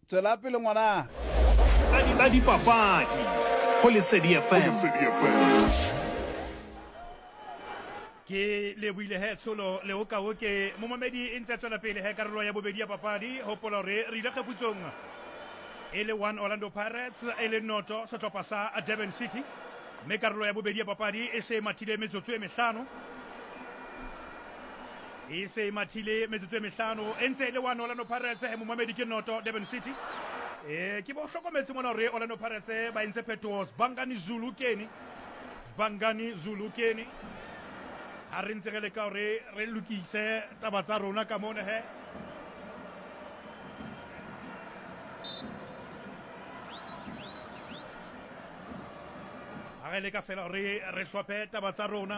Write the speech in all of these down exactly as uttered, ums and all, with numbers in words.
Tswela pele ngwana. Tsa dipapadi go Lesedi F M. Ke leboile he tsholo le o ka o ke momamedi e ntse tswela pele he karolo ya bobedi ya papadi hopola re re ile kgeputsong e le one Orlando Pirates e le noto setlhopha sa Durban City mme karolo ya bobedi ya papadi e se mathile metsotso e mehlano e se mathile metsotso e mehlano e ntse e le one Orlando Pirates he momamedi ke noto Durban City e ke bo hlokometse mona re Orlando Pirates ba entse phetoho Sibangani Zulu keni Sibangani Zulu keni ha re ntse re le ka re re lokise taba tsa rona ka mona he ha re le ka fela re re hlophe taba tsa rona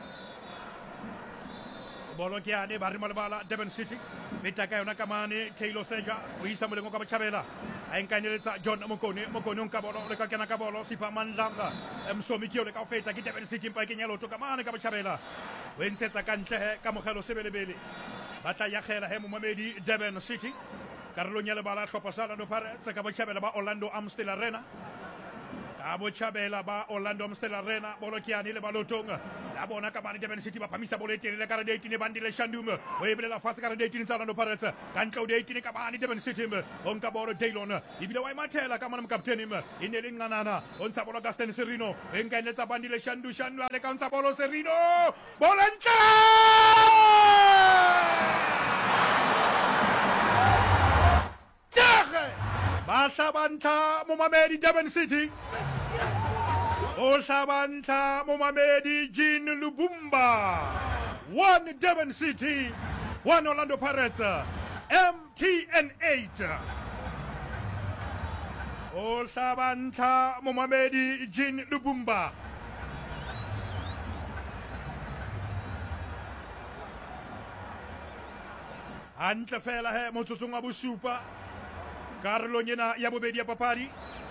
bolo ke ane ba re malebala Durban City feta ka yona ka mane Taylor Seja o isa molengo ka bachabela a enkaneletsa John Mokone Mokone on ka bolo le ka kena ka bolo sipa mandlanga msomi kio le ka feta ke Durban City mpa ke nyalo to ka mane ka bachabela o entsetsa ka ntle he ka mogelo sebelebele ba tla ya khela he momamedi Durban City karolo nya le bala hlopha sa Orlando Pirates ka bachabela ba Orlando Amstel Arena ka bachabela ba Orlando Amstel Arena bolo ke ane le balotong la bona ka mane Durban City ba phamisa bolo etele le ka re eighteen bandile Shandum o ebile la fase ka re eighteen tsa Orlando Pirates ka ntle o eighteen ka mane Durban City on ka bolo Taylor ibile wa imathela ka mane mkapteni ine le nganana on sa bolo Gaston Serino e nka inetsa bandile Shandu Shandu le ka ntsa bolo Serino bolo ntle ba hlabantha momamedi Durban City o hlabantha momamedi Jean Lubumba one Durban City one Orlando Pirates M T N eight o hlabantha momamedi Jean Lubumba hantle fela he motsotsong wa bosupa karolo nyena ya bobedi ya papadi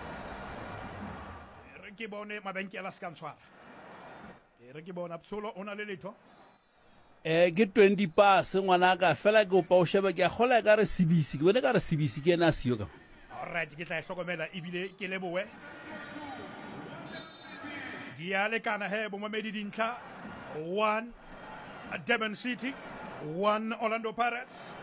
re ke bone mabenkele a ska ntshwara re ke bona psolo ona le letho Eh ke twenty pass ngwana ka fela ke o pa o shebe ke a gola ka re sibisi ke bone ka re sibisi ke na sio ka alright ke tla hlokomela ibile ke lebowe dia le kana he bo mamedi dintlha one Durban City one Orlando Pirates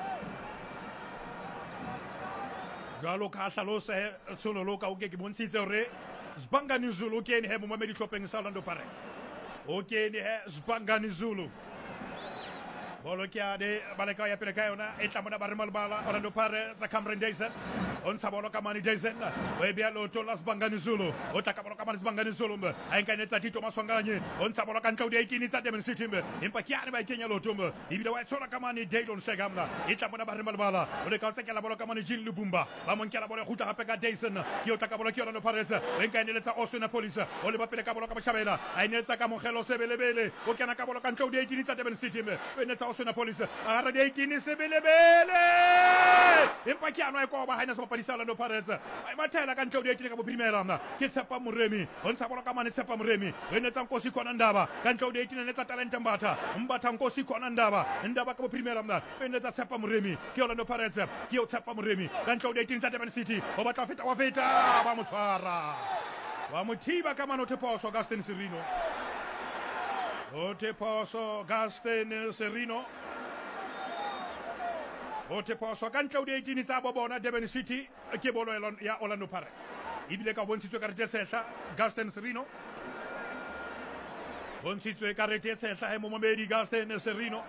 jalo ka hlalose solo lo ka o ke ke bontshitse hore Sibangani Zulu ke ene he mo mamedi hlopeng sa Orlando Pirates o ke ene he Sibangani Zulu bolo ke ade baleka ya pele ka yona e tla mona ba re malbala Orlando Pirates Cameron Dyson on sa bolo ka mani Dyson o e bia lo to la Sibangani Zulu o tla ka bolo ka mani Sibangani Zulu a enkanetsa Tito Maswanganye on sa bolo ka ntlo di eighteen tsa Durban City empa ke ane ba kenya lo to ibile wa tsola ka mani Daylon Segamna e tla mona ba re malbala o le ka se ke la bolo ka mani Jean Lubumba ba mon ke la bolo khuta hape ka Dyson ke o tla ka bolo ke Orlando Pirates o enkanetsa Osuna Police o le ba pele ka bolo ka bachabela a inetsa ka mogelo sebelebele o kena ka bolo ka ntlo di eighteen tsa Durban City o inetsa Osuna Police a re di eighteen sebelebele empa ke ano e ko ba haina sa papadisa Orlando Pirates ai mathela ka ntlo di eighteen ka bo primera ke Tshepa Moremi on sa bolo ka mane Tshepa Moremi o inetsa Nkosi khona ndaba ka ntlo di eighteen netsa talent mbatha mbatha Nkosi khona ndaba ndaba ka bo primera mna o inetsa Tshepa Moremi ke Orlando Pirates ke o Tshepa Moremi ka ntlo di eighteen tsa Durban City o batla feta wa feta ba mo tshwara wa mothiba ka mano Teposo Gaston Serino o Teposo Gaston Serino o Teposo ka ntlo di eighteen tsa bo bona Durban City ke bolo ya Orlando Pirates ibile ka bontshitswe ka re tsetsa Gaston Serino bontshitswe ka re tsetsa he mo momedi Gaston Serino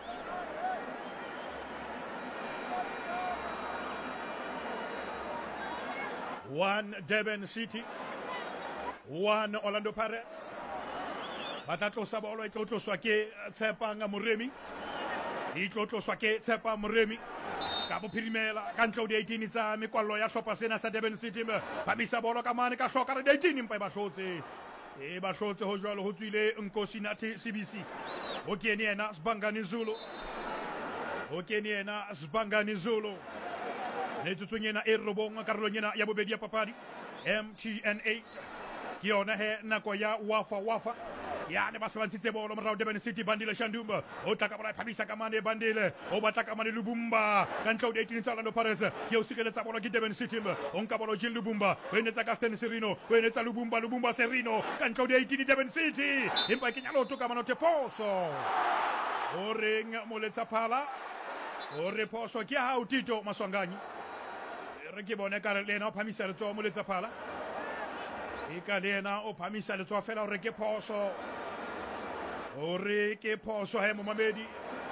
one Durban City one Orlando Pirates batatlo sa bolo e tlotloswa ke Tshepa Moremi e tlotloswa ke Tshepa Moremi ka bophirimela ka ntlo di eighteen tsa mekwallo ya hlopha sena sa Durban City ba bisa bolo ka mane ka hloka re eighteen mpa ba hlotse e ba hlotse ho jwalo ho tswile Nkosi Nathi C B C o kene yena Sibangani Zulu o kene yena Sibangani Zulu le tsutsonyena e robong karolo nyena ya bobedi ya papadi M T N eight ke yona he nako ya wafa wafa yane ba se ba ntshitse bolo morao Durban City. Bandile Shandumba o tla ka bola phabisa ka mane Bandile o batla ka mane Lubumba ka ntle o eighteen tsa Orlando Pirates ke o sireletsa bolo ke Durban City o nka bolo Jill Lubumba o enetsa Gaston Serino o enetsa Lubumba Lubumba Serino ka ntle o eighteen Durban City empa ke nyalo toka mano teposo o reng moletsa phala o re poso ke ha o Tito Maswanganyi re ke bone ka re lena o phamisa le tso moletsa phala e ka lena o phamisa le tso fela o re ke poso o re ke poso he mo mamedi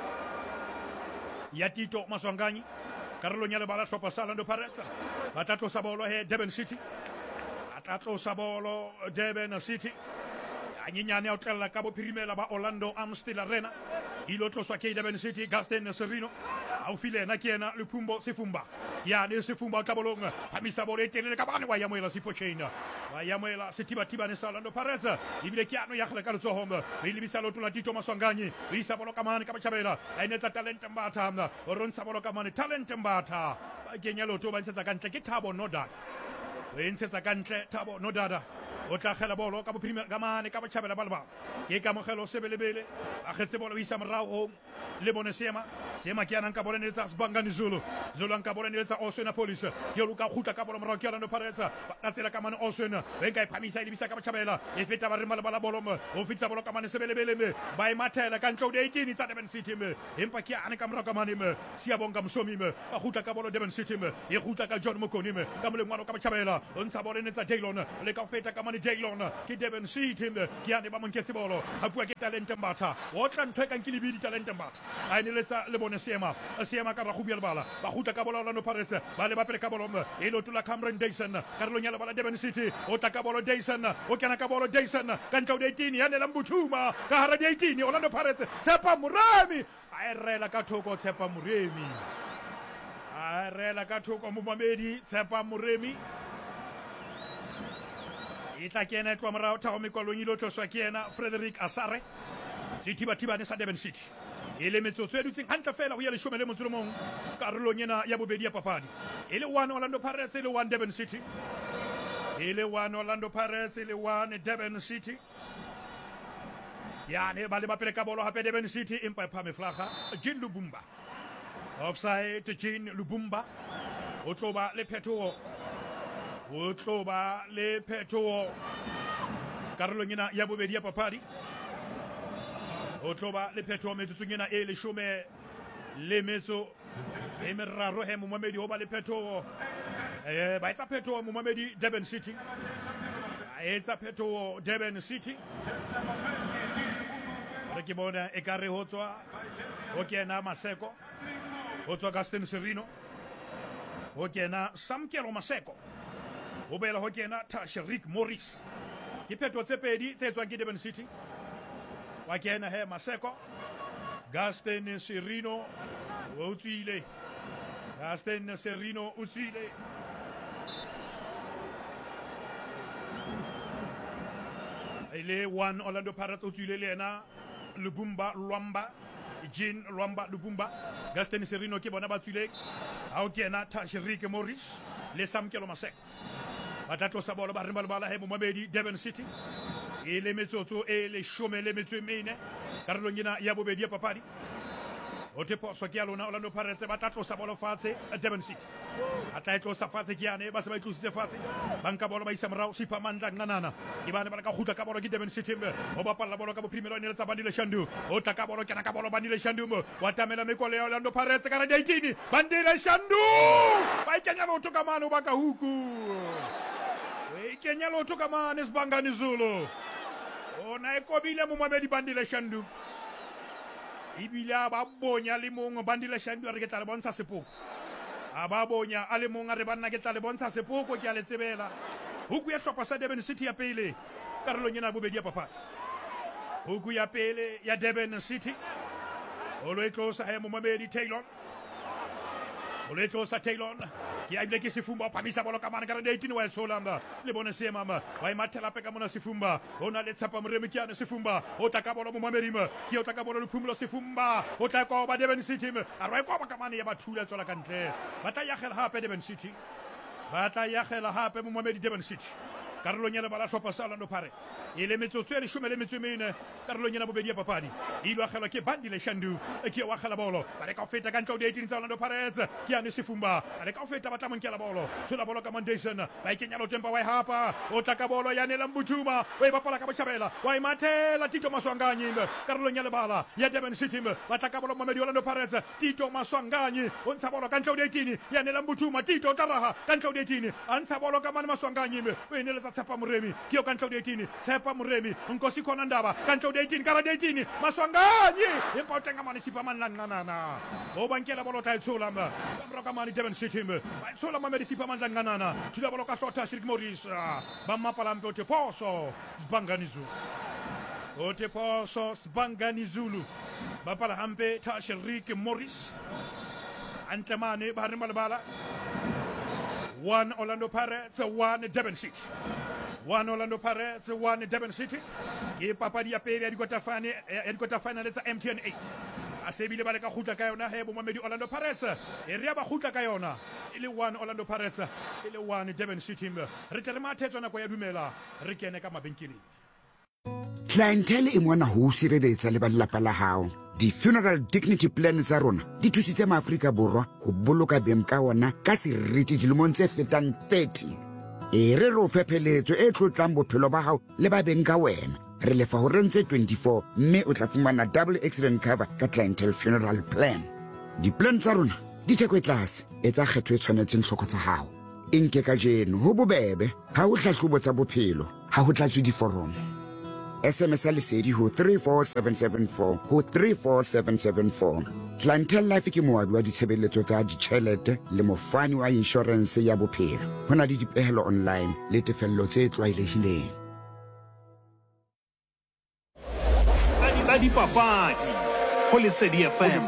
ya Tito Maswanganyi karolong ya lebala hlopha sa Orlando Pirates ba tla tlosa bolo he Durban City ba tla tlosa bolo Durban City a nyenyane a o tlella ka bophirimela ba Orlando Amstel Arena ilo tloswa ke Durban City. Gaston Serino a o filena ke ena Lupumbo Sefumba ya ne Sefumba ka bolong phamisa bolo e telele ka bane wa ya moela Sipochena wa ya moela Setiba-tiba ne sa Orlando Pirates ibile ke ano ya khla ka letso home e libisa lo tlola Tito Maswanganyi o isa bolo ka mane ka bachabela a inetsa talent Mbatha o rontsha bolo ka mane talent Mbatha ba kenya loto ba ntshetsa ka ntle ke Thabo Nodada o ntshetsa ka ntle Thabo Nodada o tla khela bolo ka bophirima ka mane ka bachabela balba ke ka mogelo sebelebele a khetse bolo o isa morao le bone Sema Sema ke ana ka bolo ne tsa Sibangani Zulu Zulu ka bolo ne tsa Oswena Police ke lu ka khuta ka bolo morao ke Orlando Pirates ba tsela ka mane Oswena e ka iphamisa ile bisa ka bachabela e feta ba re mala bala bolo o fitsa bolo ka mane sebelebele me ba e mathela ka ntle o eighteen tsa Durban City me empa ke ana ka morao ka mane me Siyabonga Msomi me ba khuta ka bolo Durban City me e khuta ka John Mokoni me ka mole ngwana ka bachabela o ntsha bolo ne tsa Daylon le ka feta ka mane Daylon ke Durban City me ke ane ba monketse bolo ha bua ke talent Mbatha o tla ntwe ka nkilibidi talent Mbatha a ne letsa le bone Sema Sema ka ra khubia bala ba khuta ka bolo Orlando Pirates ba le ba pele ka bolo e lo tula Cameron Dyson ka re lo nyala bala Durban City o ta ka bolo Dyson o kena ka bolo Dyson ka ntle o eighteen ya ne la Mbuthuma ka hara eighteen Orlando Pirates Tshepa Muremi a erela ka thoko Tshepa Muremi a erela ka thoko mo mamedi Tshepa Muremi itla kena kwa morao tao mekolong ilo tloswa ke ena Frederick Asare Setiba-tiba ne sa Durban City ele metsotso e dutseng hantle fela ho ya leshome le motso le mong karolong ena ya bobedi ya papadi ele one Orlando Pirates ele one Durban City ele one Orlando Pirates ele one Durban City ya ne ba le bapele ka bolo hape Durban City empa e phame flaga Jean Lubumba offside Jean Lubumba o tloba le phetoho o tloba le phetoho karolong ena ya bobedi ya papadi o tloba le phetoho metsotsong ena e leshome le metso e meraro he momamedi ho ba le phetoho eh ba etsa phetoho momamedi Durban City ba etsa phetoho Durban City re ke bona e ka re ho tswa ho kena Maseko ho tswa Gaston Serino ho kena Samkelo Maseko ho bela ho kena Tashrik Morris ke phetoho tse pedi tse tswang ke Durban City wa kena he Maseko Gaston Serino o tswile Gaston Serino o tswile ele one Orlando Pirates o tswile le ena Lubumba Lwamba Jean Lwamba Lubumba Gaston Serino ke bona ba tswile ha o kena Tashrik Morris le Samkelo Maseko ba tla tlosa bolo ba re balbala he mo mabedi Durban City e le metsotso e le shome le metso e mene karolong ena ya bobedi ya papadi o te poso ke alona Orlando Pirates ba tla tlosa bolo fatshe Durban City a tla tlosa fatshe ke yane ba se ba itlositse fatshe banka bolo ba isa morao Sipha Mandla Nqanana ke bane ba ka khuta ka bolo ke Durban City o bapalla bolo ka bophrimelo ne le tsa Bandile Shandu o tla ka bolo kena ka bolo Bandile Shandu wa tamela mekole ya Orlando Pirates ka ra eighteen Bandile Shandu ba ikenya motho ka mano ba ka huku e kenya lotho ka mane Sibangani Zulu ona e kobile mo mamedi Bandile Shandu ibila ba bonya le mong Bandile Shandu re ke tla le bontsha sepoko a ba bonya a le mong a re banna ke tla le bontsha sepoko ke a le tsebela huku ya hlopha sa Durban City ya pele karolong ena bobedi ya papadi huku ya pele ya Durban City o lo etlosa he mo mamedi Taylor o lo etlosa Taylor ke a ibile ke Sefumba o phamisa bolo ka mane ka re eighteen wa solamba le bone se mama wa imathela pe ka mona Sefumba ona le Tshepa Muremi ke ana Sefumba o tla ka bolo mo mamerima ke o tla ka bolo le phumulo Sefumba o tla ka ba Durban City a re kwa ba ka mane ya bathula tswela ka ntle ba tla ya gela hape Durban City ba tla ya gela hape mo mamedi Durban City karolong ya le bala hlopha sa Orlando Pirates e le metsotso e leshome le metso e mene karolong ena bobedi ya papadi e ile agelwa ke Bandile Shandu ke wa gela bolo ba re ka feta ka ntlo di eighteen tsa Orlando Pirates ke ane Sefumba ba re ka feta ba tla monkela bolo tshola bolo ka Mondation ba ikenya lo tempa wa hapa o tla ka bolo ya Nela Mbutuma o e bapala ka bochabela wa e mathela Tito Maswanganyi karolong ya lebala ya Durban City ba tla ka bolo Mamedi Orlando Pirates Tito Maswanganyi o ntsha bolo ka ntlo di eighteen ya Nela Mbutuma Tito taraha ka ntlo di eighteen a ntsha bolo ka Mane Maswanganyi o e neletsa Tshepa Moremi ke yo ka ntlo di eighteen Tshepa Moremi Nkosi khona Ndaba ka ntlo di eighteen kara di eighteen Maswanganyi empa o tenga Mane Sipa Manlanganana o bankela bolo ta tshola mba kamra ka Mane Durban City ba tshola Mamedi Sipa Manlanganana tshola bolo ka Hlotha Shrik Morris ba mapala mpe o te poso Sibangani Zulu o te poso Sibangani Zulu ba pala hampe ta Shrik Morris Antemane ba harima lebala one Orlando Pirates one Durban City one Orlando Pirates one Durban City ke papadi ya pele ya dikota final ya dikota final tsa M T N eight a sebile ba le ka khutla ka yona he bo Mamedi Orlando Pirates e re ba khutla ka yona ile one Orlando Pirates ile one Durban City re tle re mathetso nako ya dumela re kene ka mabenkeleng Clientele e mona ho sireletsa le ba lelapa la hao. Di-funeral dignity plan tsa rona di thusitse maAfrika Borwa ho boloka beng ka ona ka seriti dilemong tse fetang thirty. E re re o fepheletso e tlotlang bophelo ba hao le ba beng ka wena. Re lefa ho rentse twenty-four mme o tla fumana double accident cover ka Clientele funeral plan. Di-plan tsa rona di theko e tlase e tsa kgetho e tshwanetseng hloko tsa hao. E nke ka jeno ho bobebe ha ho hlahlobo tsa bophelo ha ho tlatswe diforomo. S M S a lesedi ho three four seven seven four ho three four seven seven four. Clientele Life ke moabi wa ditshebeletso tsa ditjhelete le mofani wa insurance ya bophelo. Ho na le dipehelo online le tefello tse tlwaelehileng. Tsa dipapadi ho Lesedi F M.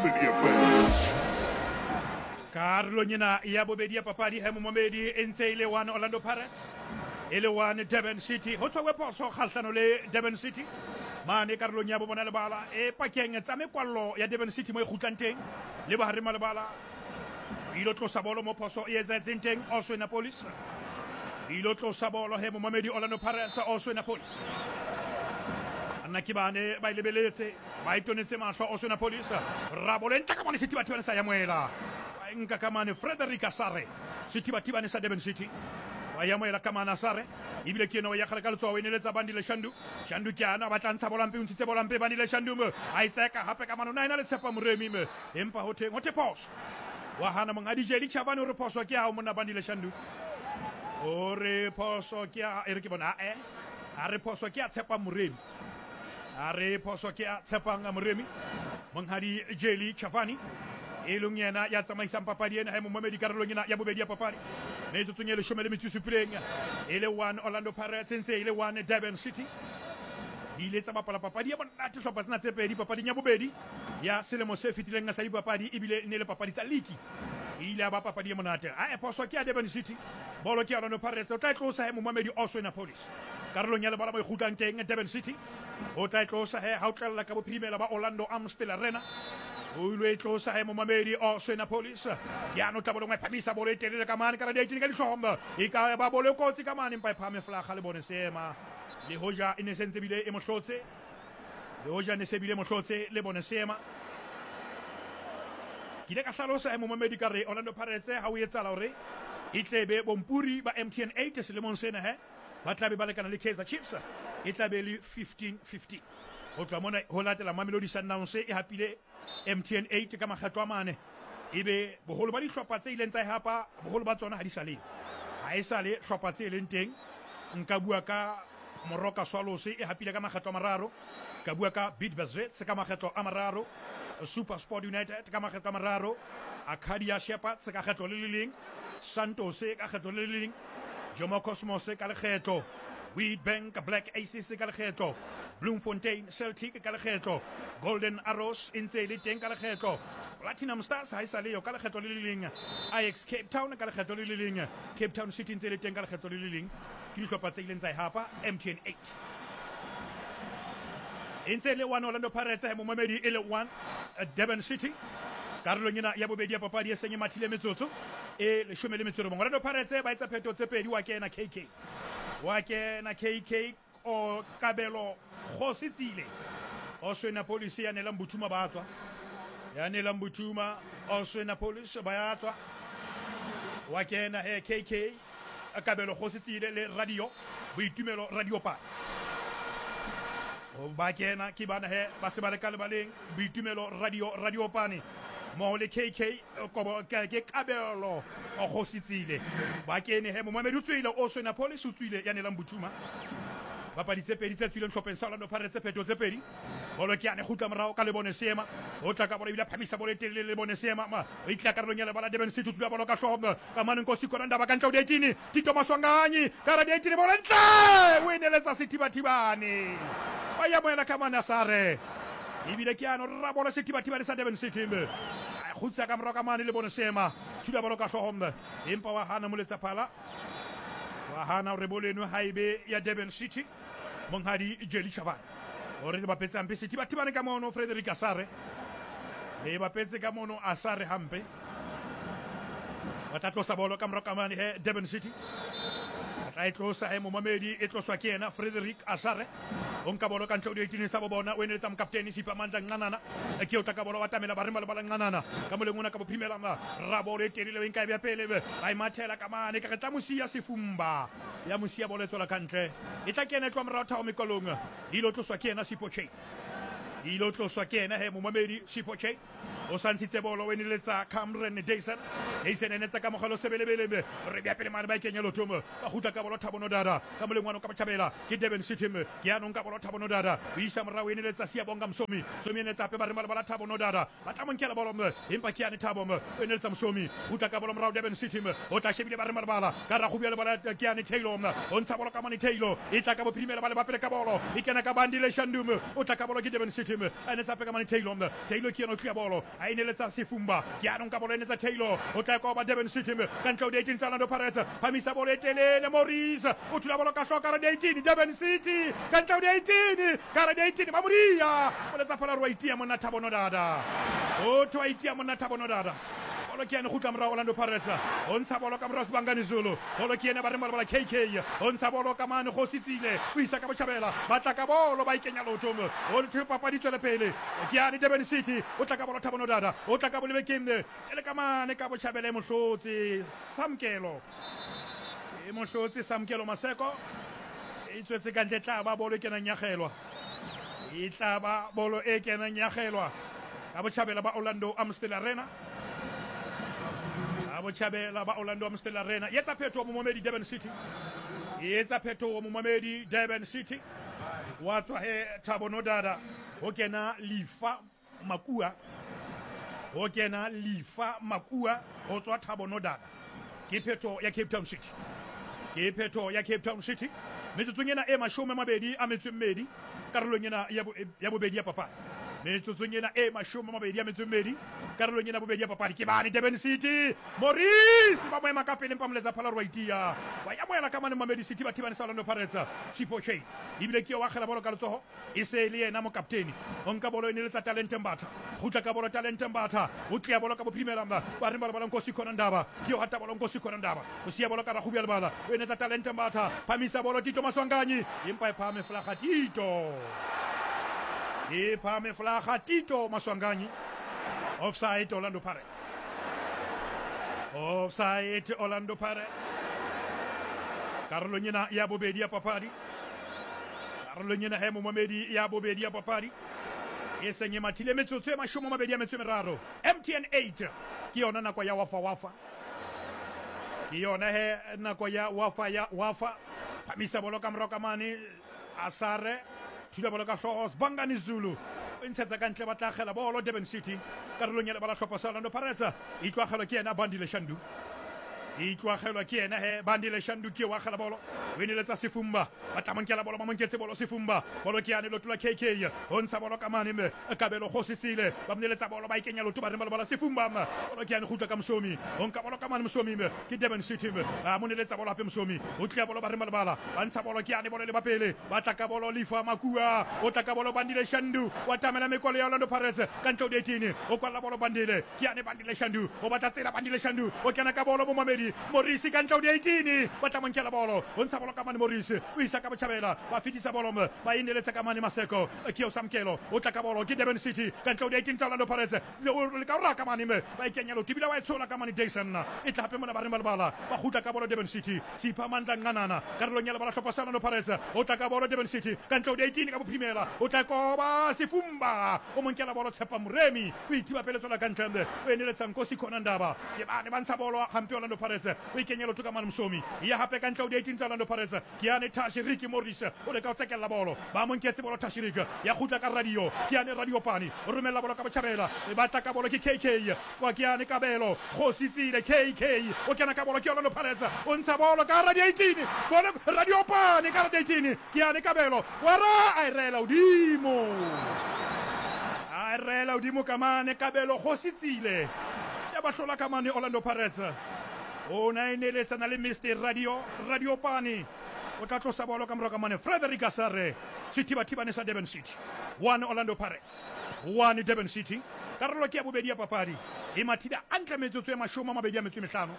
karolong ena ya bobedi ya papadi he Momamedi e ntse ile one Orlando Pirates ile one Durban City ho tswa weposo kgahlano le Durban City mane karolong ya bobona le bala e pakeng tsa mekwallo ya Durban City mo e khutlang teng le ba harima le bala ilo tlosa bolo mo poso e etsetseng teng also na police ilo tlosa bolo he Momamedi Orlando Pirates also na police anna kibane ba lebeletse ba itonetse mahlo also na police rabolenta ka mane City batho ba sa ya moela nka kamane Frederick Asare City batibane sa Durban City wa ya moela kamana Asare ibile ke no ya khala ka letsoa o ineletsa Bandile Shandu Shandu ke ana ba tlantsha bolampe o ntshitse bolampe Bandile Shandu mo a itseka hape ka mano nine le Tshepa Moremi me empa ho teng ho te poso wa hana monga di jedi chabane re poso ke a mona Bandile Shandu o re poso ke a ere ke bona eh a re poso ke a Tshepa Moremi a re poso ke a Tshepa Moremi monga di jeli chavani elong yena ya tsamaisang papadi ena ha Momamedi karolong ena ya bobedi ya papadi ne tsotsong le shome le metso supileng ele one Orlando Pirates ntse ile one Durban City ile tsa bapala papadi ya bona tse hlopha tsena tse pedi papadi ya bobedi ya selemo se fitileng nga sa di papadi ibile ne le papadi tsa league ile ba papadi ya monate a e poso ke ya Durban City bolo ke ya Orlando Pirates o tla tlosa ha Momamedi also na police karolong ya le bala ba ikgutlang teng Durban City o tla tlosa ha o tlalla ka bophimela ba Orlando Amstel Arena o ile tlosa ha Momamedi also na police ya no tabolo mai phamisa bolo etelele ka mane ka di ka dihlomba e ka ba bolo kotsi ka mane mpa phame flaga le bone sema le hoja ine sentse bile e mohlotse le hoja ne se bile mohlotse le bone sema kile ka hlalosa ha Momamedi ka re Orlando Pirates ha o etsala hore e tlebe bompuri ba M T N eight se le mon sena he ba tlabe ba lekana le Kaizer Chiefs e tlabe le fifteen fifteen o tla mona ho latela Mamelodi Sundowns e hapile M T N eight ka makgatlo a mane ebe boholo ba dihlopha tse ileng tsa hapa boholo ba tsona ha di sale ha e sale hlopha tse leng teng nka bua ka Moroka Swallows e hapile ka makgetlo a mararo ka bua ka Bidvest ka makgetlo a mararo Super Sport United ka makgetlo a mararo Acadia Shepherds ka kgetlo le leng Santos ka kgetlo le leng Jomo Cosmos ka lekgetlo Wheatbank Black Aces ka lekgetlo Bloemfontein Celtic ka lekgetlo Golden Arrows intse le teng ka lekgetlo Platinum Stars ha isale yo ka lekgetlo le leng Ajax Cape Town ka lekgetlo le leng Cape Town City intse le teng ka lekgetlo le leng ke dihlopha tse ileng tsa hapa M T N eight intse le one Orlando Pirates ha Momamedi ile one Durban City karolong ena ya bobedi ya papadi e senye mathile metsotso e leshome le metso e robong Orlando Pirates ba etsa pheto tse pedi wa kena K K wa kena K K o Kabelo Khositsile o swena polisi ya nelang Buthuma ba tswa ya nelang Buthuma o swena polisi ba ya tswa wa kena he K K Kabelo Khositsile le radio Boitumelo radio pa o ba kena ki bana he ba se ba le ka le baleng Boitumelo radio radio pane mo le K K ko ke Kabelo o Khositsile ba kene he mo mamedi utswile o swena polisi utswile ya nelang Buthuma ba pa ditse pedi tse tswileng tlhopheng sa Orlando Pirates tse pheto tse pedi bolo ke ane khutla morao ka le bone seema o tla ka bolo bila phamisa bolo telele le bone seema ma o itla ka ronyela bala Durban City tla bolo ka hlobo ka mane nkosi koranda ba ka ntlo eighteen Tito Maswanganyi ka ra eighteen bolo ntle wineletsa Sithiba Thibane ba ya moela ka mana sare ibile ke ano ra bolo Sithiba Thibane sa Durban City me a khutsa ka morao ka mane le bone seema tla bolo ka hlobo empa wa hana moletsa phala wa hana re boleno haibe ya Durban City monghadi Jelly Chabane ore ba petse ampe Sithiba Thibane ka mono Frederick Asare le ba petse ka mono Asare hampe wa tla tlosa bolo ka morao ka mane he Durban City tla e tlosa he mo mamedi e tloswa ke ena Frederick Asare o nka bolo ka ntlo di eighteen sa bona o eneletsa mokapteni Sipa Mandla Nganana e ke o tla ka bolo wa tamela ba rimala bala Nganana ka molengona ka bophimela ma ra bolo e telele e nka bya pele ba imathela ka mane ka tla mosia Sefumba ya mosia bolo tsola kantle e tla kena twa morao thao mekolong ilo tloswa ke ena Sipoche ilo tloswa ke ena he mo mamedi Sipoche o santitse bolo o eneletsa Cameron Dyson Dyson enetsa ka mogalo sebelebelebe re bya pele mane ba ikenya lotomo ba gutla ka bolo Thabono Dada ka molengwana ka bothabela ke Durban City me ke anong ka bolo Thabono Dada o isa morao o eneletsa Siyabonga Msomi Msomi enetsa pe ba re bala Thabono Dada ba tla monkela bolo me empa ke ane Thabo me o eneletsa Msomi gutla ka bolo morao Durban City me o tla shebile ba re bala ka ra go bya le bala ke ane Taylor me o ntsha bolo ka mane Taylor e tla ka bophimela bale ba pele ka bolo e kena ka Bandile Shandume o tla ka bolo ke Durban City me enetsa pe ka mane Taylor me Taylor ke no clear bolo a eneletsa Sefumba ke anong ka bolo enetsa Taylor o tla ka ba Durban City me ka ntlo eighteen sa Orlando Pirates phamisa bolo etelele Morris o tla bolo ka hloka ra eighteen Durban City ka ntlo eighteen ka ra eighteen Mamuria o letsa phala rwa itia mona Thabono Dada o twa itia mona Thabono Dada bolo ke ane gutla mra Orlando Pirates o ntsha bolo ka mra Sibangani Zulu bolo ke ene ba re mala K K o ntsha bolo ka mane Khositsile o isa ka botjhabela ba tla ka bolo ba ikenya lotomo o le papa di tswele pele ke ane Durban City o tla ka bolo Thabono Dada o tla ka bolo bekende ele ka mane ka botjhabela e mohlotsi Samkelo e mohlotsi Samkelo Maseko e tswetse ka ntle tla ba bolo e kenang nyagelwa e tla ba bolo e kenang nyagelwa ka botjhabela ba Orlando Amstel Arena Abochabela ba Orlando Amstel Arena yetsa phetho mo momedi Durban City yetsa phetho mo momedi Durban City wa tswa he Thabono Dada ho kena Lifa Makua ho kena Lifa Makua ho tswa Thabono Dada ke phetho ya Cape Town City ke phetho ya Cape Town City metsotsong ena e mashome mabedi a metso mmedi karolong ena ya bobedi ya papadi metsotsong ena e mashome mabedi ya metso mmedi karolong ena bobedi ya papadi ke bane Durban City Morris ba moema ka pele mpamoletsa phala rwa itia ba ya moela ka mane mamedi Sithiba Thibane sa Orlando Pirates Sipoche ibile ke wa khela bolo ka letsoho e se le yena mo kapteni o nka bolo ene letsa Talent Mbatha gutla ka bolo Talent Mbatha o tlia bolo ka bophimela mba ba re bala Nkosi Korandaba ke o hata bolo Nkosi Korandaba o sia bolo ka ra khubya le bala o ene tsa Talent Mbatha phamisa bolo Tito Maswanganyi empa e phame flaga Tito e phame flaga Tito Maswanganyi offside Orlando Pirates offside Orlando Pirates karolong ena ya bobedi ya papadi karolong ena he mo mamedi ya bobedi ya papadi e senye mathile metsotso e mashome mabedi ya metso meraro M T N eight ke yona nako ya wafa wafa ke yona he nako ya wafa ya wafa phamisa bolo ka morao ka mane Asare thula bolo ka hlogo Sibangani Zulu o ntshetsa ka ntle ba tla gela bolo Durban City karolong ya le bala tlhopha sa Orlando Pirates e twa gelo ke yena Bandile Shandu e twa gelo ke yena he Bandile Shandu ke wa gela bolo o eneletsa Sefumba ba tla monkela bolo ba monketse bolo Sefumba bolo ke yane lotula K K o ntsha bolo ka mane me Kabelo Khositsile ba mneletsa bolo ba ikenya lotu ba re bala Sefumba bolo ke yane gutla ka Msomi o nka bolo ka mane Msomi me ke Durban City me ba moneletsa bolo hape Msomi o tla bolo ba re bala ba ntsha bolo ke yane bolo le ba pele ba tla ka bolo Lifa Makua o tla ka bolo Bandile Shandu wa tamela mekolo ya Orlando Pirates ka ntlo eighteen o kwala bolo Bandile ke yane Bandile Shandu o batla tsela Bandile Shandu o kena ka bolo mo mamedi Morisi Morisi ka ntle ho di eighteen ba tla monkela bolo o ntsha bolo ka mane Morisi o isa ka botjhabela ba fitisa bolo ba ineletsa ka mane Maseko ke o Samkelo o tla ka bolo ke Durban City ka ntle ho di eighteen tsa Orlando Pirates le ka ra ka mane me ba ikenya lo tibila wa itshola ka mane Jason e tla hape mona ba re balbala ba khuta ka bolo Durban City sipha mandla nganana ka re lo nyela bala hlopha sa Orlando Pirates o tla ka bolo Durban City ka ntle ho di eighteen ka bophimela o tla koba Sifumba o monkela bolo Tshepa Muremi o ithiba peletso la ka ntlembe o eneletsa Nkosi khona ndaba ke bane ba ntsha bolo hampe Orlando Pirates o ikenya lo tuka mane Msomi ya hape ka ntle ho di eighteen tsa Orlando Pirates ke ane Tashi Ricky Morris o le ka o tsekela bolo ba monketse bolo Tashi Ricky ya khutla ka radio ke ane Radio Pani o romela bolo ka botjhabela e batla ka bolo ke K K kwa ke ane Kabelo Khositsile K K o kena ka bolo ke Orlando Pirates o ntsha bolo ka Radio eighteen bolo Radio Pani ka Radio eighteen ke ane Kabelo wara a irela udimo a irela udimo ka mane Kabelo Khositsile ya ba hlola ka mane Orlando Pirates o na ineletsa na le Mister Radio Radio Pani o tla tlosa bolo ka mora ka mane Frederick Asare Sithibathibane sa Durban City one Orlando Pirates one Durban City karolo ke ya bobedi ya papadi e mathile antle metsotso e mashome a mabedi a metso e mehlano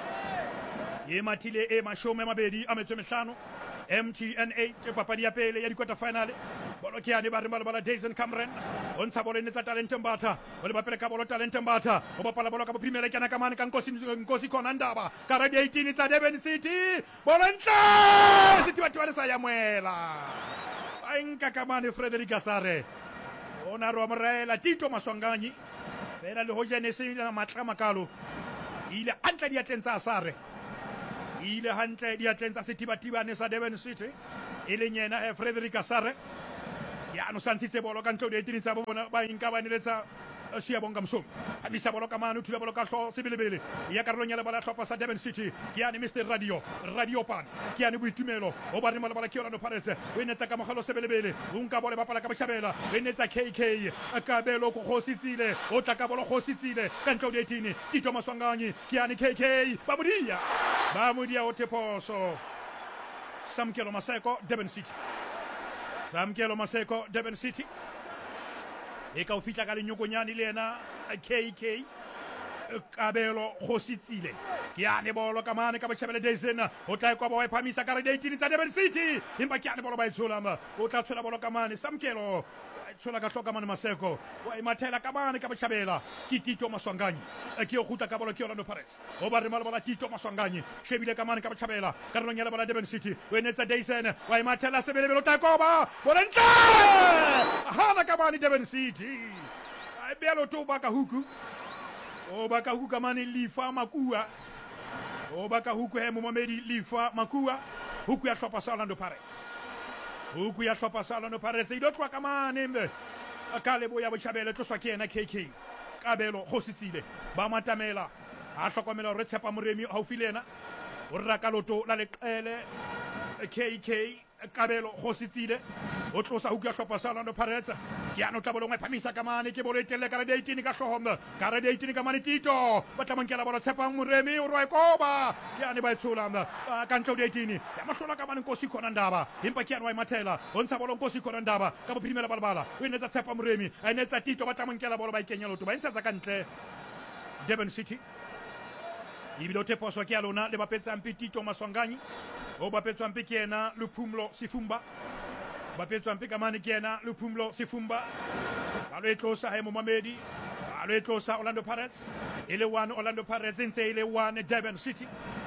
e mathile e mashome a mabedi a metso e mehlano M T N eight papadi ya pele ya di-quarter finale bolo ke yane ba re bala Jason Cameron o ntsha bolo ne tsa Talent Mbatha o le bapele ka bolo Talent Mbatha o bapala bolo ka bophimela kana ka mane ka Nkosi Nkosi khona ndaba ka Radio eighteen tsa Durban City bolo ntle City batho ba sa ya mwela ba nka ka mane Frederick Asare ona ro amrela Tito Maswanganyi fela le ho jene se na matla makalo ile antle di atlenza Asare ile hantle di atlenza Sithibathibane sa Durban City ile nyena Frederick Asare ya no santitse bolo ka ntlo di eighteen tsa bona ba inka ba neletsa Siyabonga Msomi hadisa bolo ka mane thula bolo ka hlo sebelebele ya karolong ya le bala hlopha sa Durban City ke ane Mister Radio Radio Pani ke ane Boitumelo o ba re mala bala ke Orlando Pirates o enetsa ka mogalo sebelebele o nka bolo bapala ka botjhabela o enetsa K K Kabelo go Khositsile o tla ka bolo Khositsile ka ntlo di eighteen Tito Maswanganyi ke ane K K ba modia ba modia o teposo Samkelo Maseko Durban City Samkelo Maseko Durban City e ka o fitla ka lenyokonyane le ena K K Kabelo Khositsile ke ane bolo ka mane ka botjhabela Jason o tla kwa ba wa phamisa ka Radio eighteen tsa Durban City empa ke ane bolo ba itshulama o tla tshola bolo ka mane Samkelo tshola ka hloka mane Maseko wa imathela ka mane ka botjhabela ke Tito Maswanganyi ke o khuta ka bolo ke Orlando Pirates o ba re mala bala Tito Maswanganyi shebile ka mane ka botjhabela ka re nyela bala Durban City o enetsa Jason wa imathela sebelebelo tla koba bolenta hala ka mane Durban City ai belo to ba ka huku o ba ka huku ka mane Lifa Makua o ba ka huku he momamedi Lifa Makua huku ya hlopha sa Orlando Pirates huku ya hlopha sa Orlando Pirates e dotwa ka mane mbe akale bo ya botjhabela tloswa ke ena K K Kabelo Khositsile ba matamela a hlokomela re Tshepa Muremi haufilena o raka loto la leqele K K Kabelo Khositsile o tlosa huku ya hlopha sa Orlando Pirates ke ano tla bolongwe phamisa ka mane ke bolo etelle ka Radio eighteen ka hlohomba ka Radio eighteen ka mane Tito ba tla monkela bolo Tshepa Muremi o rwa koba ke ane ba itshulama ka ntlo di eighteen ya mahlola ka mane Nkosi khona ndaba empa ke anwa imathela o ntsha bolo Nkosi khona ndaba ka bophimela balbala o enetsa Tshepa Muremi a enetsa Tito ba tla monkela bolo ba ikenya loto ba intsa ka ntle Durban City ibile o teposwa ke alona le bapetsa mpi Tito Maswanganyi o bapetswa mpi ke ena Luphumlo Sifumba bapetswa mpi ka mane ke ena Luphumlo Sifumba ba lo etlosa he momamedi ba lo etlosa Orlando Pirates ile one Orlando Pirates ntse ile one Durban City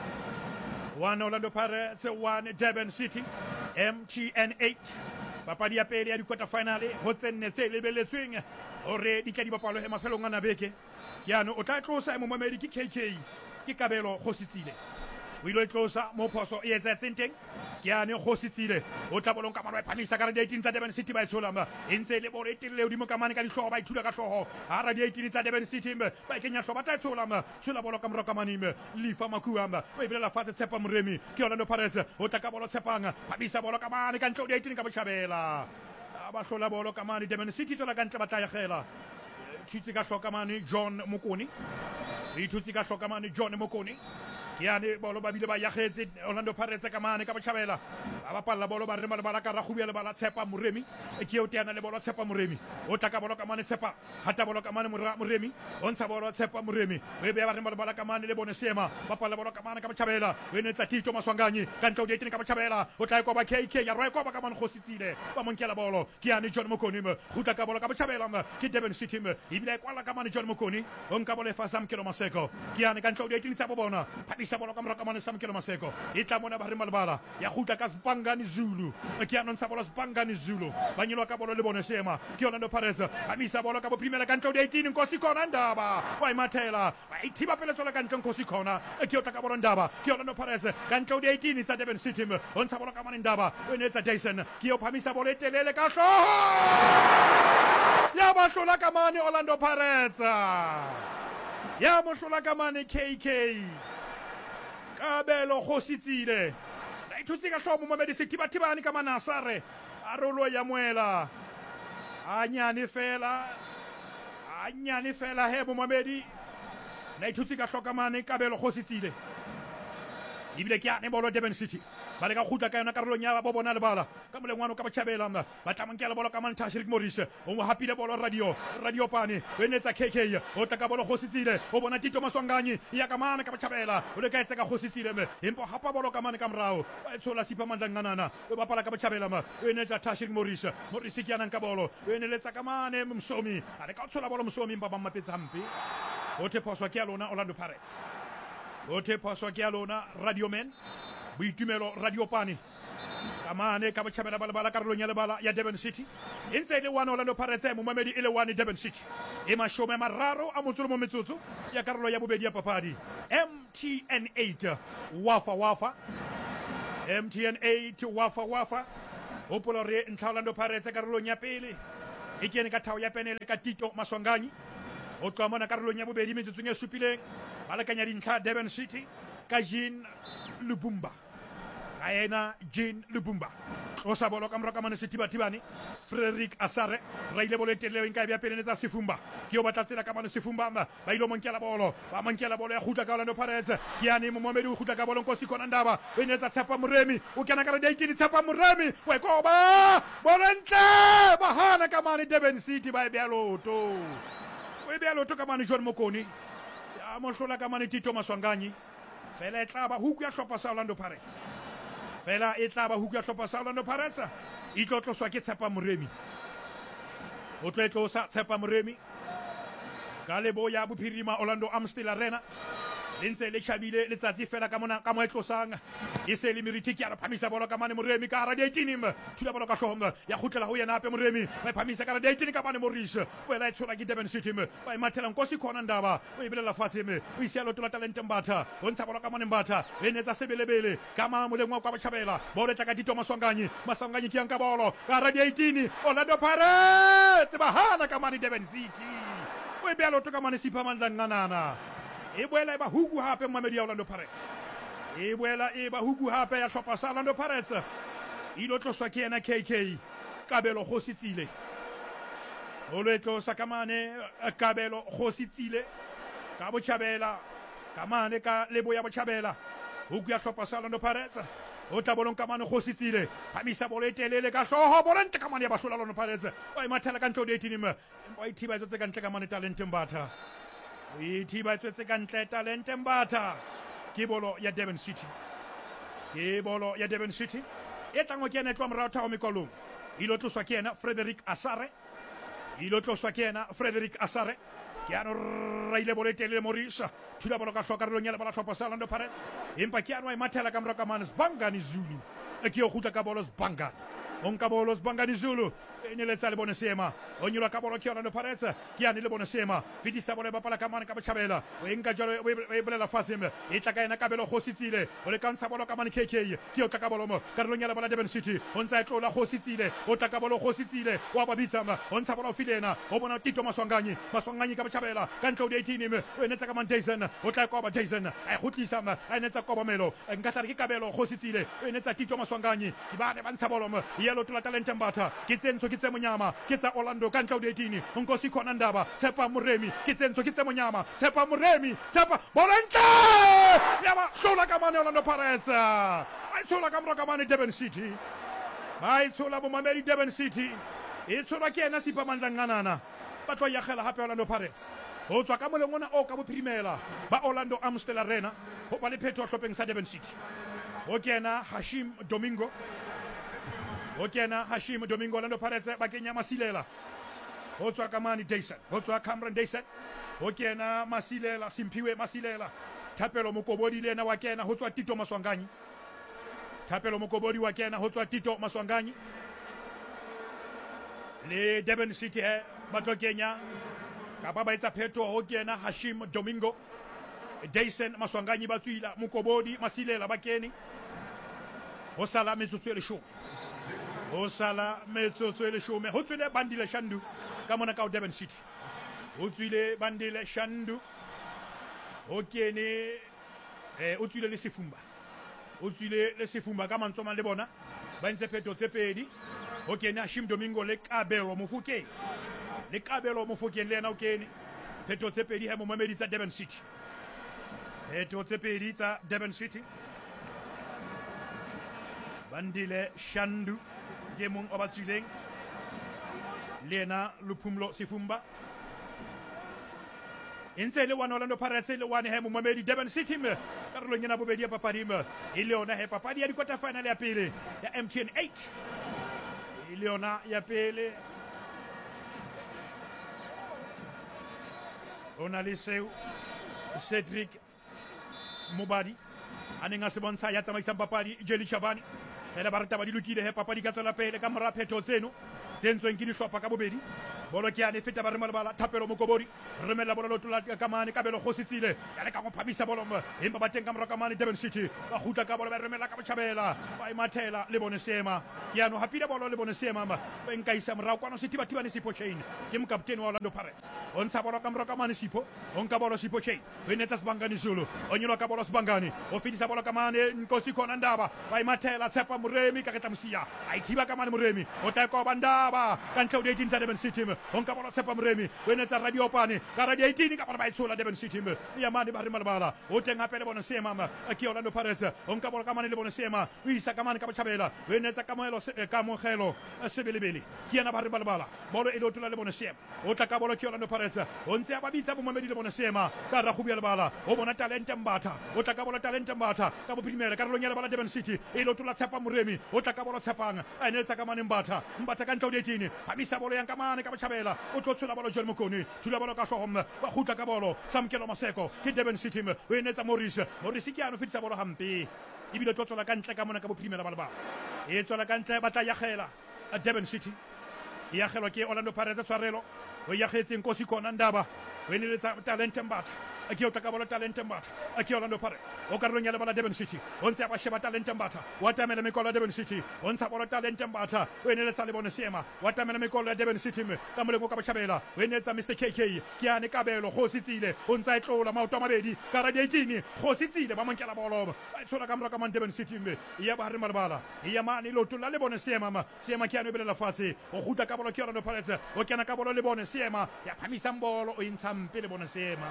one Orlando Pirates one Durban City M T N eight papadi ya pele ya di-quarter finale ho tsenne tse lebeletsweng hore di tla di bapalo he mafelong a nabeke yana o tla tlosa mo mamedi ke K K ke Kabelo Khositsile o ile tlosa mo phoso e etsa tsenteng ke ane Khositsile o tla bolong ka mane wa phanisa ka Radio eighteen tsa Durban City ba itshulama entse le bolo etile odimo ka mane ka dihloho ba ithula ka hloho ha Radio eighteen tsa Durban City ba kenya hloho ba tla itshulama tsula bolo ka mora ka manime Lifa Makuamba ba ibela fatse Tshepa Muremi ke Orlando Pirates o tla ka bolo Tshepanga phamisa bolo ka mane ka ntlo di eighteen ka botjhabela ba hlola bolo ka mane Durban City tsela ka ntle ba tla ya gela thutse ka hloka mane John Mokoni re thutse ka hloka mane John Mokoni yane bolo ba bile ba yagetse Orlando Pirates ka mane ka botjhabela ba bapalla bolo ba rema le bala ka ra khubia le bala tshepa moremi e ke o teana le bolo tshepa moremi o taka bolo ka mane tshepa hata bolo ka mane moremi o ntsha bolo tshepa moremi we be ba rema le bala ka mane le bone sema bapalla bolo ka mane ka botjhabela we netsa Tito Maswanganyi ka ntlo di ka botjhabela o tla kwa ba K K ya rwa kwa ba ka mane khositsile ba monkela bolo ke yane John Mokoni me khuta ka bolo ka botjhabela ke Durban City me ibile kwa la ka mane John Mokoni o nka bolo fa Samkelo Maseko ke yane ka ntlo di tsa bona phatisa bolo ka mora ka mane Samkelo Maseko e tla mona ba rema le bala ya khuta ka Sibangani Zulu ke yane ntsa bolo Sibangani Zulu ba nyilwa ka bolo le bone sema ke Orlando Pirates hamisa bolo ka bo primera ka ntlo di eighteen Nkosi Khona Ndaba wa imathela ba ithiba pele tsola ka ntlo Nkosi Khona ke o tla ka bolo Ndaba ke Orlando Pirates ka ntlo di eighteen tsa Durban City me o ntsha bolo ka mane Ndaba o netsa Jason ke o phamisa bolo e telele ka hloho ya ba hlola ka mane Orlando Pirates ya mo hlola ka mane K K Kabelo Khositsile la ithutse ka hlomo mo medise tiba tibani ka manasare arolo ya mwela anyane fela anyane fela he bo mamedi la ithutse ka hloka mane Kabelo Khositsile ibile ke ane bolo Durban City bale ka khutla ka yona karolo nya ba bona le bala ka molengwano ka botjhabela mna ba tla monkela bolo ka man Tashirik Morris o mo hapile bolo radio radio pane o netsa K K o tla ka bolo Khositsile o bona Tito Maswanganyi ya ka mana ka botjhabela o le ka etsa ka Khositsile me empo hapa bolo ka mane ka mrao ba tshola sipa mandla nganana o bapala ka botjhabela ma o netsa Tashirik Morris Morris ke yana ka bolo o neletsa ka mane Msomi ale ka tshola bolo Msomi ba ba mapetsa hampe o te poswa ke alona Orlando Pirates o te poswa ke alona Radio Men Boitumelo Radio Pane kamane ka botjhabela bala bala karolo nya le bala ya Durban City intse le one Orlando Pirates mo mamedi ile one Durban City e mashome mararo a motsolo mo metsotso ya karolo ya bobedi ya papadi M T N eight wafa wafa M T N eight wafa wafa o polore ntla Orlando Pirates karolo nya pele e kene ka thao ya penele ka Tito Maswanganyi o tloa mona karolo nya bobedi metsotso nya supileng bala kanya dintlha Durban City ka Jean Lubumba kaena Jean Lubumba o sa bolo ka mora ka mane setiba tibani Frederick Asare ra ile bolo tele nka bia pele netsa Sefumba ke o batla tsela ka mane Sefumba ba ile monkela bolo ba monkela bolo ya khutla ka Orlando Pirates ke yane mo Mohammed o khutla ka bolo Nkosi Khona Ndaba o netsa Tshepa Moremi o kena ka eighteen Tshepa Moremi we ko ba bolo ntle ba hana ka mane Durban City ba bia loto we bia loto ka mane John Mokoni ya mo hlola ka mane Tito Maswanganyi fela e tla ba huku ya hlopha sa Orlando Pirates fela e tla ba huku ya hlopha sa Orlando Pirates e tlo tloswa ke Tshepa Moremi o tlo tlosa Tshepa Moremi ka lebo ya bophirima Orlando Amstel Arena lentse le chabile letsatsi fela ka mona ka mo e tlosang e se le meriti ke ya phamisa bolo ka mane Moremi ka ra eighteen m thula bolo ka hlohong ya khutlela ho yena ape Moremi ba phamisa ka ra eighteen ka mane Morris wela e tshola ke Durban City me ba imathela Nkosi Khona Ndaba o ibelela fatshe me o isia lo tola talent Mbatha o ntsha bolo ka mane Mbatha e netsa sebelebele ka ma molengwa kwa botjhabela bolo tla ka Tito Maswanganyi Maswanganyi ke yang ka bolo ka ra eighteen Orlando Pirates ba hana ka mane Durban City o e belo to ka mane Sipha Mandla nganana e boela e ba huku hape mamedi ya Orlando Pirates e boela e ba huku hape ya hlopha sa Orlando Pirates e lo tloswa ke yena K K Kabelo Khositsile o lo tlosa ka mane Kabelo Khositsile ka botjhabela ka mane ka lebo ya botjhabela huku ya hlopha sa Orlando Pirates o tla bolong ka mane Khositsile phamisa bolo e telele ka hloho bolo ntle ka mane ya ba hlola Orlando Pirates ba imathela ka ntlo di eighteen m ba ithiba tsotse ka ntle ka mane talent Mbatha e thiba tsotse ka ntle talent Mbatha ke bolo ya Durban City ke bolo ya Durban City e tlango ke ena tlo mra tha o mekolong ilo tloswa ke ena Frederick Asare ilo tloswa ke ena Frederick Asare ke ano ra ile bolo tele Morris thula bolo ka hloka relong ya bala tlhopa sa Orlando Pirates empa ke ano e mathela ka mra ka mane Sibangani Zulu e ke o khutla ka bolo Sibangani onka bolo Sibangani Zulu ene le tsale bone sema onyula ka bolo ke Orlando Pirates ke ane le bone sema fitisa bolo ba pala ka mane ka botjhabela o enka jalo e bolela faseme e tla ka ena Kabelo Khositsile o le kantsha bolo ka mane K K ke o tla ka bolo mo karolong ya bala Durban City o ntsa e tlola Khositsile o tla ka bolo Khositsile wa ba bitsama o ntsa bolo filena o bona Tito Maswanganyi Maswanganyi ka botjhabela ka ntlo di eighteen m o ene tsa ka man Jason o tla ka ba Jason a khutlisa ma a ene tsa koba melo nka tla ke Kabelo Khositsile o ene tsa Tito Maswanganyi ke ba ne ba ntsha bolo mo yelo tlola talent Mbatha ke tsentsho ke tse monyama ke tsa Orlando ka ntle ho eighteen nkosi khona ndaba tshepa moremi ke tse ntsho ke tse monyama tshepa moremi tshepa bolentle yaba hlola ka mane Orlando Pirates ai tshola ka mro ka mane Durban City ai tshola bo mamedi Durban City e tshola ke ena sipa mandlanganana ba tlo ya gela hape Orlando Pirates ho tswa ka moleng ona o ka bophirimela ba Orlando Amstel Arena ho ba le phetho hlopeng sa Durban City ho kena Hashim Domingo ho kena Hashim Domingo Orlando Pirates ba kenya Masilela ho tswa ka mani Dyson ho tswa Cameron Dyson ho kena Masilela Simpiwe Masilela Thapelo Mokobodi le ena wa kena ho tswa Tito Maswanganyi Thapelo Mokobodi wa kena ho tswa Tito Maswanganyi le Durban City he ba tlo kenya ka ba ba etsa phetho ho kena Hashim Domingo Dyson Maswanganyi ba tswila Mokobodi Masilela ba kene ho sala metsotso e leshome ho sala metsotso e leshome ho tswile Bandile Shandu ka mona ka Durban City ho tswile Bandile Shandu ho kene eh o tswile le Sefumba o tswile le Sefumba ka mantsoma le bona ba ntse phetho tse pedi ho kene Hashim Domingo le Kabelo Mofokeng le Kabelo Mofokeng le ena o kene phetho tse pedi ha mo mamedi tsa Durban City phetho tse pedi tsa Durban City Bandile Shandu ke mong o ba tswileng le ena Luphumlo Sefumba entse le wana Orlando Pirates le wana he mo mamedi Durban City me karolo nyana bobedi ya papadi me ile ona he papadi ya di quarter final ya pele ya M T N eight ile ona ya pele ona le seu Cedric Mobadi anenga se bontsha ya tsamaisa papadi Jelly Shabani fela ba rata ba di lokile he papadi ka tsela pele ka mora phetho tseno tsentsweng ke dihlopha ka bobedi bolo ke ane feta ba re malebala Thapelo Mokobodi remela bolo lotla ka mane ka belo khositsile ya le ka go phamisa bolo empa ba teng ka mora ka mane Durban City ba gutla ka bolo ba remela ka botjhabela ba imathela le bone sema ke ano hapile bolo le bone sema ba nka isa morao kwano City ba tibane Sipho Chain ke mo captain wa Orlando Pirates on sa bolo ka mora ka mane Sipho on ka bolo Sipho Chain we netsa Sibangani Zulu on yino ka bolo Sibangani o fitisa bolo ka mane Nkosi khona ndaba ba imathela Tshepa Moremi ka ketamsia ai thiba ka mane Moremi o ta ko bandaba ka ntle ho eighteen tsa Durban City on ka bolo Tshepa Moremi we netsa Radio Pane ka Radio eighteen ka ba itsola Durban City ya mane ba re malebala o teng hape le bone sema ke Orlando Pirates on ka bolo ka mane le bone sema o isa ka mane ka botjhabela we netsa ka moelo ka mogelo sebelebele ke yana ba re malebala bolo e lotla le bone sema o tla ka bolo ke Orlando Pirates o ntse ba bitsa bo mamedi le bone sema ka ra go bua le bala o bona talent Mbatha o tla ka bolo talent Mbatha ka bo primera ka rolong ya le bala Durban City e lotla Tshepa Moremi o tla ka bolo Tshepang a netsa ka mane Mbatha Mbatha ka ntle ho eighteen ha bisa bolo yang ka mane ka botjhabela o tlo tshola bolo Joel Mokoni tshola bolo ka hlohom ba gutla ka bolo Samkelo Maseko ke Durban City o enetsa Morris Morris ke ano fitsa bolo hampe ibile tlo tshola ka ntle ka mona ka bo primera balaba e tshola ka ntle ba tla ya gela Durban City ya gelwa ke Orlando Pirates tshwarelo o ya getse Nkosi khona ndaba o eneletsa talent Mbatha ke o tla ka bolo talent Mbatha ke Orlando Pirates o ka rolong ya le bala Durban City o ntse ba sheba talent Mbatha wa tamela mekolo Durban City o ntsa bolo talent Mbatha o eneletsa le bone sema wa tamela mekolo ya Durban City ka moleko ka bachabela o enetsa Mister K K ke ane Kabelo go sitsile o ntsa etlola maoto a mabedi ka Radio eighteen go sitsile ba monkela bolo ba tshola ka mora ka man Durban City me ya ba re malebala ya mane lotla le bone sema ma sema ke ane e belela fatshe o gutla ka bolo ke Orlando Pirates o kena ka bolo le bone sema ya phamisa bolo o intsha mpe le bone sema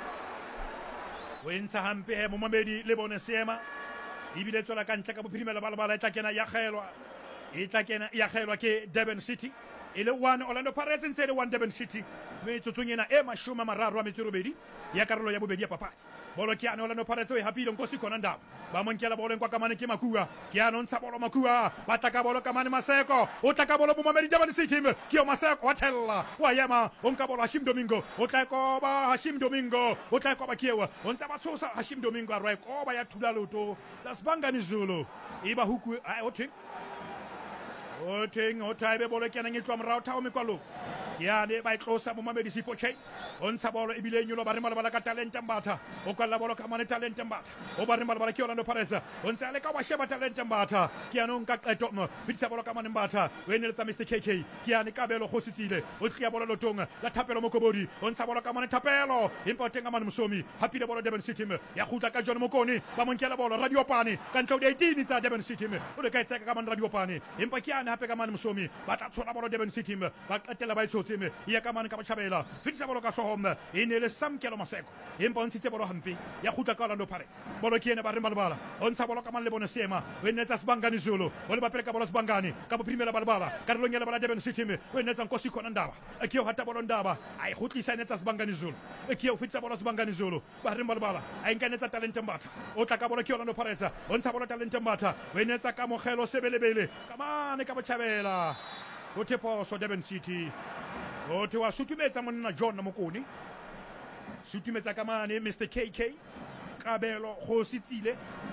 o intsha hampe he mo mamedi le bone sema ibile tshola ka ntle ka bophirimela balabala e tla kena ya gelwa e tla kena ya gelwa ke Durban City ile one Orlando Pirates ntse le one Durban City me tsutsungena e mashoma mararo a metsorobedi ya karolo ya bobedi ya papadi bolo ke ano Orlando Pirates e hapile Nkosi khona ndaba ba monkela bolo kwa kamane ke Makua ke ano ntsha bolo Makua ba tla ka bolo kamane Maseko o tla ka bolo mo mamedi Durban City ke o Maseko wa tella wa yema o nka bolo Hashim Domingo o tla ko ba Hashim Domingo o tla ko ba kiewa o ntsa ba tsosa Hashim Domingo a rwa ko ba ya thula loto la Sibangani Zulu iba huku ai o teng o teng o taibe bolo ke nang e tloa morao thao mekwalo yane ba itlosa mo mamedi sipoche o ntsha bolo ebile nyolo ba re malabala ka talent mbatha o kwalla bolo ka mane talent mbatha o ba re malabala ke Orlando Pirates o ntse ale ka wa sheba talent mbatha ke yana nka qeto mo fitisa bolo ka mane mbatha o eneletsa Mister K K ke yana Kabelo go sitsile o tlhia bolo lotong la thapelo mo kobodi o ntsha bolo ka mane thapelo empa tenga mane Mosomi hapile bolo Durban City ya khutla ka John Mokoni ba monkela bolo Radio Pani ka ntlo di eighteen tsa Durban City o le ka tseka ka mane Radio Pani empa ke yana hape ka mane Mosomi ba tla tshola bolo Durban City ba qetela ba itshotse me ya ka mane ka Bachabela fitisa bolo ka hlohom ene le Samkelo Maseko empa ntse bolo hampi ya khutla ka Orlando Pirates bolo ke ene ba re malbala o ntsha bolo ka mane le bona sema o enetsa Sibangani Zulu o le ba pele ka bolo Sibangani ka bo primela balbala ka re lonyela bala Durban City o enetsa Nkosi khona Ndaba akiyo hata bolo Ndaba ai khutlisa enetsa Sibangani Zulu akiyo fitisa bolo Sibangani Zulu ba re malbala ai nkanetsa talent mbatha o tla ka bolo ke Orlando Pirates o ntsha bolo talent mbatha o enetsa ka mogelo sebelebele ka mane ka Bachabela o tepo so Durban City o te wa sutumetsa monna John Mokoni sutumetsa ka mane Mister K K Kabelo go sitsile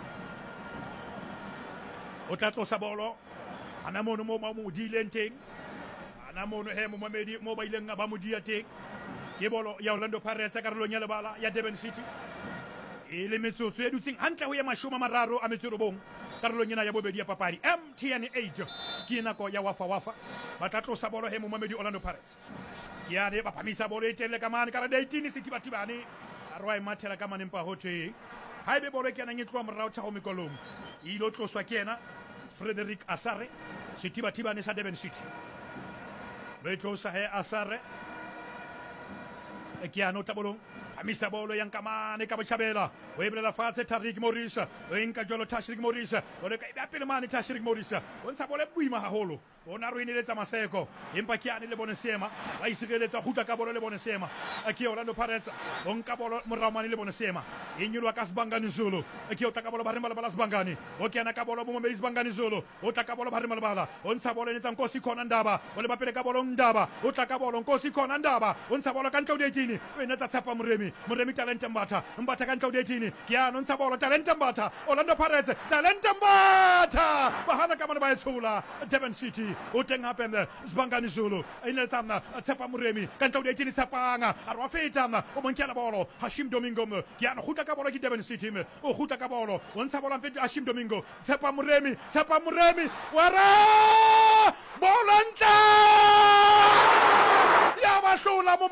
o tla tlosa bolo ana mono mo mo dileng teng ana mono he mo mamedi mo ba ileng ba mo dia teng ke bolo ya Orlando Pirates ka relo nyele bala ya Durban City e le metsotso e dutseng hantle ho ya mashoma mararo a metsoro bong ka relo nyena ya bobedi ya papadi M T N eight ke nako ya wafa wafa ba tla tlosa bolo he mo mamedi Orlando Pirates ya ne ba phamisa bolo e telle ka mane ka ra eighteen sitibatibane arwa e mathela ka mane mpa hotwe haibe bolo ke nang e tloa morao tsa ho mikolong ilo tloswa ke ena Frederick Asare sitibatibane sa Durban City be tlosa he Asare e ke ano tabolong phamisa bolo yang kamane ka Bachabela o eblela fatshe Tariq Morris o enka jolo Tashrik Morris o le ka ibe apele mane Tashrik Morris o ntsha bolo e buima haholo o na ruineletsa Maseko empa ke ane le bone sema ba isireletsa khuta ka bolo le bone sema ke Orlando Pirates o nka bolo moramane le bone sema e nyulwa ka Sibangani Zulu ke o taka bolo ba re malabala Sibangani o ke ana ka bolo mo Mbeli Sibangani Zulu o taka bolo ba re malabala o ntsha bolo netsa Nkosi khona Ndaba o le bapele ka bolo Ndaba o taka bolo Nkosi khona Ndaba o ntsha bolo ka ntlo eighteen o enetsa Tshepa Moremi Moremi talent mbatha mbatha ka ntlo eighteen ke ana ntsha bolo talent mbatha Orlando Pirates talent mbatha bahana ka mane ba etsula Durban City o teng hape Sibangani Zulu ene tsamna Tshepa Moremi ka ntlo eighteen Tshepanga arwa feta o monkela bolo Hashim Domingo ke ana khuta ka bolo ke Durban City o khuta ka bolo o ntsha bolo mpedi Hashim Domingo Tshepa Moremi Tshepa Moremi wara bolanta ya ba hlola